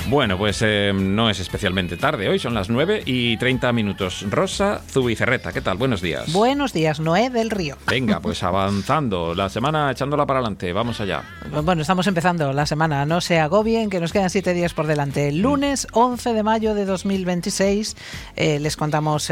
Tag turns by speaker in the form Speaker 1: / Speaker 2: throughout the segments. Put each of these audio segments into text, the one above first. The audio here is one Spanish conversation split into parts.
Speaker 1: Bueno, pues no es especialmente tarde. Hoy son las 9:30. Rosa Zubizarreta, ¿qué tal? Buenos días.
Speaker 2: Buenos días, Noé del Río.
Speaker 1: Venga, pues avanzando. La semana echándola para adelante. Vamos allá.
Speaker 2: Bueno, estamos empezando la semana. No se agobien, que nos quedan 7 días por delante. El lunes 11 de mayo de 2026 les contamos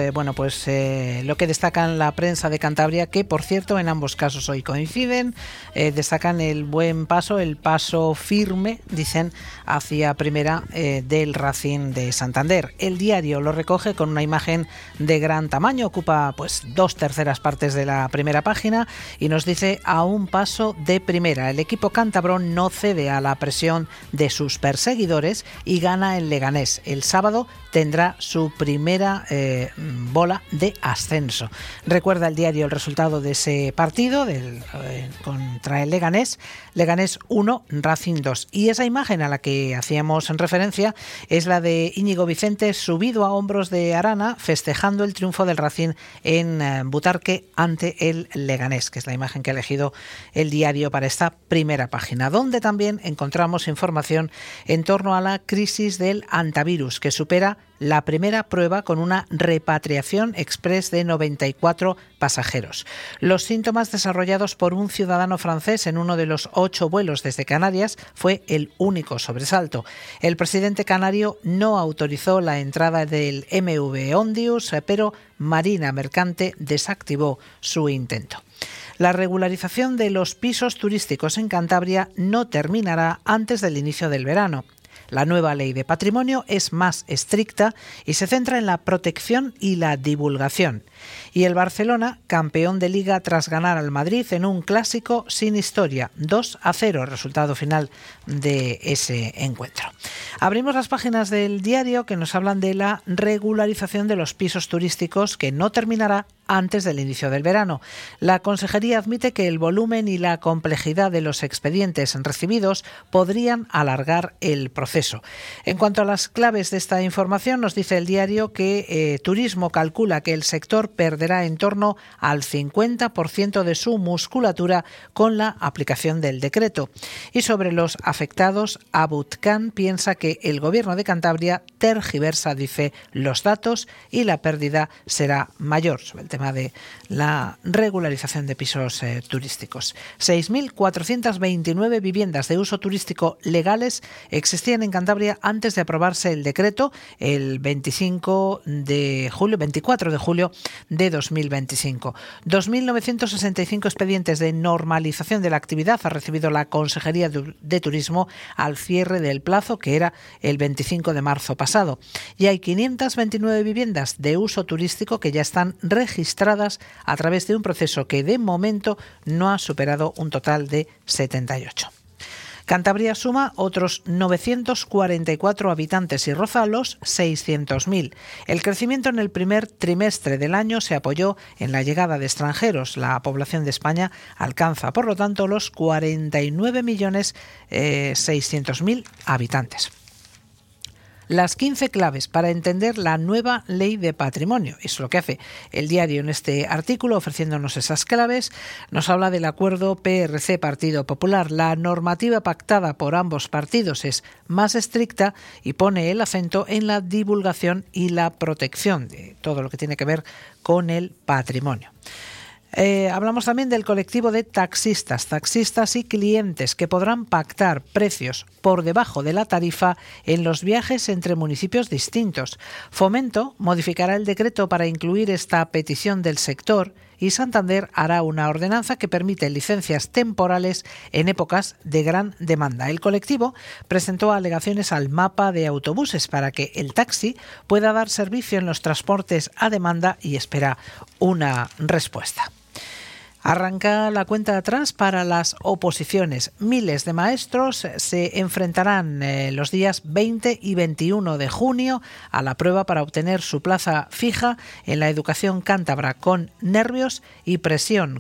Speaker 2: lo que destacan la prensa de Cantabria, que por cierto en ambos casos hoy coinciden. Destacan el buen paso, el paso firme, dicen, hacia primera del Racing de Santander. El diario lo recoge con una imagen de gran tamaño, ocupa pues 2/3 partes de la primera página y nos dice: a un paso de primera. El equipo cántabro no cede a la presión de sus perseguidores y gana en Leganés. El sábado tendrá su primera bola de ascenso. Recuerda el diario el resultado de ese partido contra el Leganés. Leganés 1, Racing 2. Y esa imagen a la que hacíamos en referencia es la de Íñigo Vicente subido a hombros de Arana festejando el triunfo del Racing en Butarque ante el Leganés, que es la imagen que ha elegido el diario para esta primera página, donde también encontramos información en torno a la crisis del antivirus, que supera la primera prueba con una repatriación express de 94 pasajeros. Los síntomas desarrollados por un ciudadano francés en uno de los 8 vuelos desde Canarias fue el único sobresalto. El presidente canario no autorizó la entrada del MV Ondius, pero Marina Mercante desactivó su intento. La regularización de los pisos turísticos en Cantabria no terminará antes del inicio del verano. La nueva ley de patrimonio es más estricta y se centra en la protección y la divulgación. Y el Barcelona, campeón de Liga tras ganar al Madrid en un clásico sin historia, 2-0, resultado final de ese encuentro. Abrimos las páginas del diario que nos hablan de la regularización de los pisos turísticos, que no terminará antes del inicio del verano. La Consejería admite que el volumen y la complejidad de los expedientes recibidos podrían alargar el proceso. En cuanto a las claves de esta información, nos dice el diario que Turismo calcula que el sector perderá en torno al 50% de su musculatura con la aplicación del decreto. Y sobre los afectados, Abutcan piensa que el Gobierno de Cantabria tergiversa, dice, los datos y la pérdida será mayor. Sobre el tema de la regularización de pisos turísticos. 6.429 viviendas de uso turístico legales existían en Cantabria antes de aprobarse el decreto el 24 de julio de 2025. 2.965 expedientes de normalización de la actividad ha recibido la Consejería de Turismo al cierre del plazo, que era el 25 de marzo pasado. Y hay 529 viviendas de uso turístico que ya están registradas a través de un proceso que de momento no ha superado un total de 78. Cantabria suma otros 944 habitantes y roza los 600.000. El crecimiento en el primer trimestre del año se apoyó en la llegada de extranjeros. La población de España alcanza, por lo tanto, los 49.600.000 habitantes. Las 15 claves para entender la nueva ley de patrimonio. Es lo que hace el diario en este artículo, ofreciéndonos esas claves. Nos habla del acuerdo PRC Partido Popular. La normativa pactada por ambos partidos es más estricta y pone el acento en la divulgación y la protección de todo lo que tiene que ver con el patrimonio. Hablamos también del colectivo de taxistas y clientes que podrán pactar precios por debajo de la tarifa en los viajes entre municipios distintos. Fomento modificará el decreto para incluir esta petición del sector y Santander hará una ordenanza que permite licencias temporales en épocas de gran demanda. El colectivo presentó alegaciones al mapa de autobuses para que el taxi pueda dar servicio en los transportes a demanda y espera una respuesta. Arranca la cuenta atrás para las oposiciones. Miles de maestros se enfrentarán los días 20 y 21 de junio a la prueba para obtener su plaza fija en la educación cántabra, con nervios y presión